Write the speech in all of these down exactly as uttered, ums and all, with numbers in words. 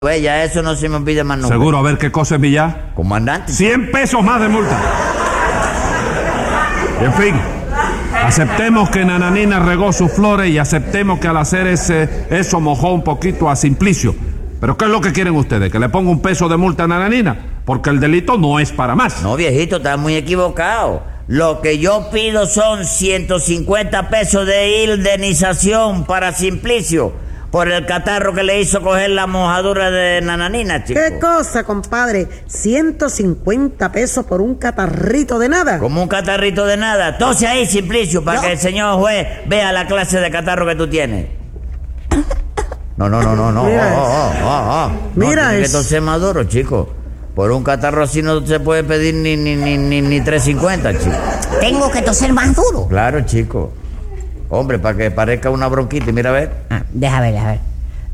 Ve, ya eso no se me olvida más nunca. Seguro, a ver qué cosa es Villar. Comandante. cien pesos más de multa. Y en fin, aceptemos que Nananina regó sus flores y aceptemos que al hacer ese, eso mojó un poquito a Simplicio. Pero ¿qué es lo que quieren ustedes? ¿Que le ponga un peso de multa a Nananina? Porque el delito no es para más. No, viejito, está muy equivocado. Lo que yo pido son ciento cincuenta pesos de indemnización para Simplicio por el catarro que le hizo coger la mojadura de Nananina, chico. ¿Qué cosa, compadre? ciento cincuenta pesos por un catarrito de nada. Como un catarrito de nada. Tose ahí, Simplicio, para ¿No? que el señor juez vea la clase de catarro que tú tienes. No, no, no, no, no. Mira oh, oh, oh, oh. No, Mira tiene que eso. toser más duro, chico. Por un catarro así no se puede pedir ni, ni, ni, ni, ni tres cincuenta, chico. Tengo que toser más duro. Claro, chico. Hombre, para que parezca una bronquitis, mira a ver. Ah, deja ver, deja ver.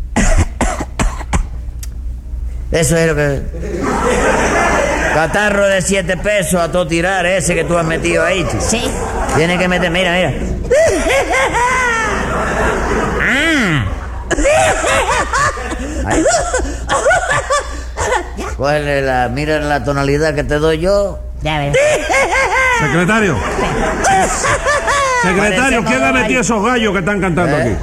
Eso es lo que... Catarro de siete pesos a todo tirar, ese que tú has metido ahí, chico. Sí. Tiene que meter, mira, mira. Ah. Ahí. Cógele la, mira la tonalidad que te doy yo. Ya ver. Secretario. Secretario, ¿quién le metió esos gallos que están cantando ¿Eh? aquí?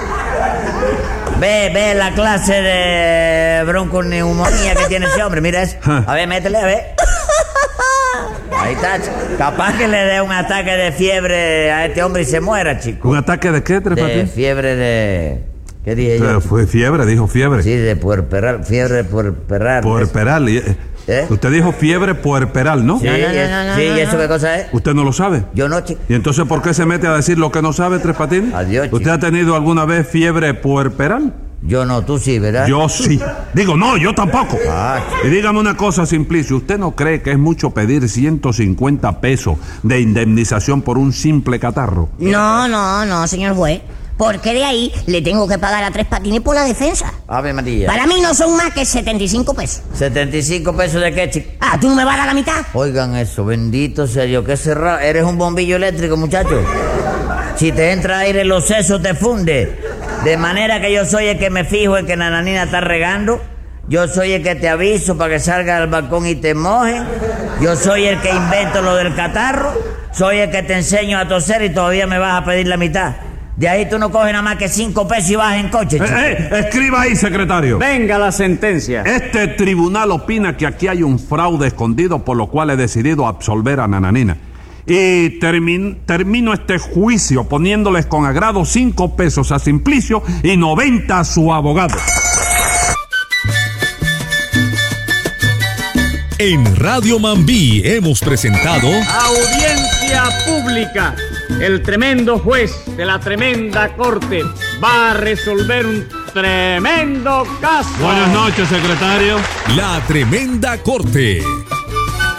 Ve, ve la clase de bronconeumonía que tiene ese hombre, mira eso. A ver, métele, a ver. Ahí está, chico. Capaz que le dé un ataque de fiebre a este hombre y se muera, chico. ¿Un ataque de qué, Tres De Patines? fiebre de... ¿Qué dije yo? Eh, Fue fiebre, dijo fiebre. Sí, de puerperal, fiebre puerperal. Puerperal. y- eh, ¿Eh? Usted dijo fiebre puerperal, ¿no? Sí, No, no, y no, es- no, no, sí, ¿y no, eso no. qué cosa es? ¿Usted no lo sabe? Yo no, chico. ¿Y entonces por qué se mete a decir lo que no sabe, Tres Patines? Adiós, ¿Usted chico. ha tenido alguna vez fiebre puerperal? Yo no, tú sí, ¿verdad? Yo sí. Digo, no, yo tampoco. Ah, Y dígame una cosa, Simplicio, ¿usted no cree que es mucho pedir ciento cincuenta pesos de indemnización por un simple catarro? No, no, no, señor juez. Porque de ahí le tengo que pagar a Tres Patines por la defensa. Ave María. Para mí no son más que setenta y cinco pesos. ¿setenta y cinco pesos de qué, chico? Ah, ¿tú no me vas a dar la mitad? Oigan eso, bendito sea Dios, qué cerrado. Eres un bombillo eléctrico, muchacho. Si te entra aire en los sesos, te funde. De manera que yo soy el que me fijo en que Nananina está regando. Yo soy el que te aviso para que salga al balcón y te moje. Yo soy el que invento lo del catarro. Soy el que te enseño a toser y todavía me vas a pedir la mitad. De ahí tú no coges nada más que cinco pesos y vas en coche, Eh, chico. eh, escriba ahí, secretario. Venga la sentencia. Este tribunal opina que aquí hay un fraude escondido, por lo cual he decidido absolver a Nananina. Y termin- termino este juicio poniéndoles con agrado cinco pesos a Simplicio y noventa a su abogado. En Radio Mambí hemos presentado Audiencia pública. El tremendo juez de la tremenda corte va a resolver un tremendo caso. Buenas noches, secretario. La Tremenda Corte.